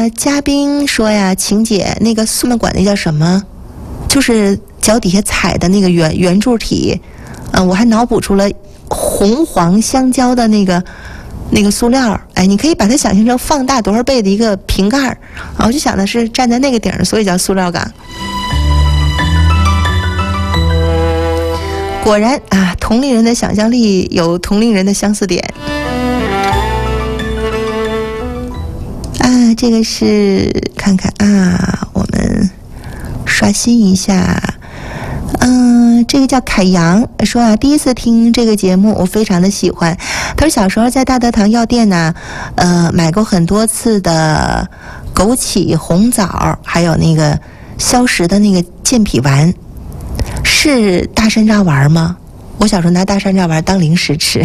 嘉宾说呀，晴姐，那个塑料管那叫什么？就是脚底下踩的那个圆柱体，我还脑补出了红黄相交的那个塑料，哎，你可以把它想象成放大多少倍的一个瓶盖，我就想的是站在那个顶上，所以叫塑料港。果然啊，同龄人的想象力有同龄人的相似点。这个是看看啊，我们刷新一下。这个叫凯阳说啊，第一次听这个节目，我非常的喜欢。他说小时候在大德堂药店呢，买过很多次的枸杞、红枣，还有那个消食的那个健脾丸。是大山楂丸吗？我小时候拿大山楂丸当零食吃。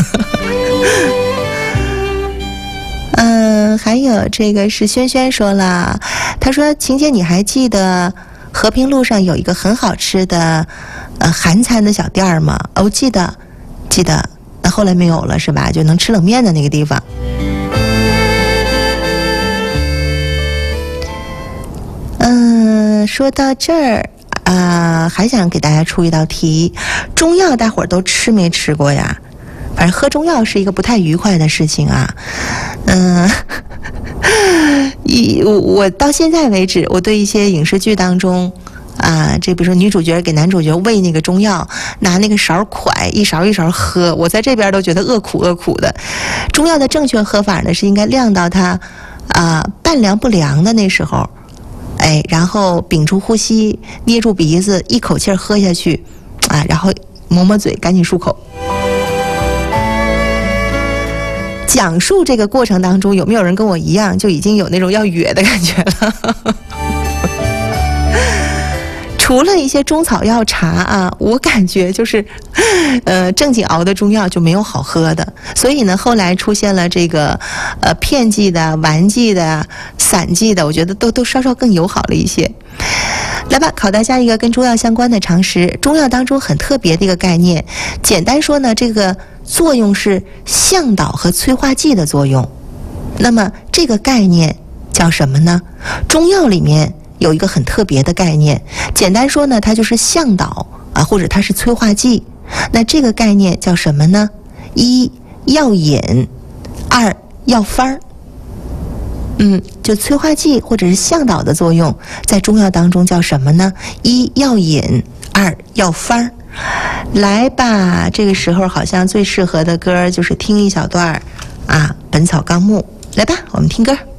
还有这个是轩轩说了，他说晴姐，你还记得和平路上有一个很好吃的韩餐的小店吗？哦，记得，那后来没有了是吧？就能吃冷面的那个地方。说到这儿还想给大家出一道题，中药大伙儿都吃没吃过呀？反正喝中药是一个不太愉快的事情啊。我到现在为止，我对一些影视剧当中这比如说女主角给男主角喂那个中药，拿那个勺蒯一勺一勺喝，我在这边都觉得恶苦的。中药的正确喝法呢，是应该晾到它半凉不凉的那时候，然后屏住呼吸，捏住鼻子，一口气喝下去然后抹嘴，赶紧漱口。讲述这个过程当中，有没有人跟我一样就已经有那种要哕的感觉了？除了一些中草药茶我感觉就是正经熬的中药就没有好喝的。所以呢，后来出现了这个片剂的、丸剂的、散剂的，我觉得都稍稍更友好了一些。来吧，考大家一个跟中药相关的常识。中药当中很特别的一个概念，简单说呢，这个作用是向导和催化剂的作用。那么这个概念叫什么呢？中药里面有一个很特别的概念，简单说呢，它就是向导或者它是催化剂。那这个概念叫什么呢？一，药引；二，药方儿。就催化剂或者是向导的作用，在中药当中叫什么呢？一，药引；二，药方儿。来吧，这个时候好像最适合的歌就是听一小段《本草纲目》。来吧，我们听歌。